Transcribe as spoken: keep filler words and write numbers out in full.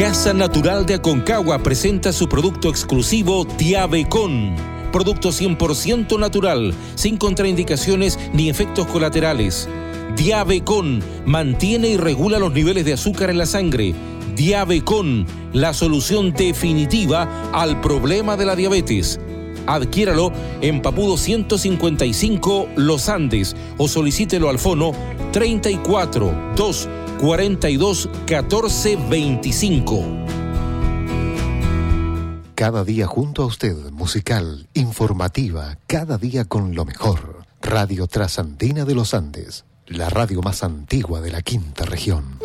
Casa Natural de Aconcagua presenta su producto exclusivo Diabecon. Producto cien por ciento natural, sin contraindicaciones ni efectos colaterales. Diabecon mantiene y regula los niveles de azúcar en la sangre. Diabecon, la solución definitiva al problema de la diabetes. Adquiéralo en Papudo ciento cincuenta y cinco Los Andes o solicítelo al fono treinta y cuatro, dos, cuarenta y dos, catorce, veinticinco. Cada día junto a usted, musical, informativa, cada día con lo mejor. Radio Trasandina de los Andes, la radio más antigua de la quinta región.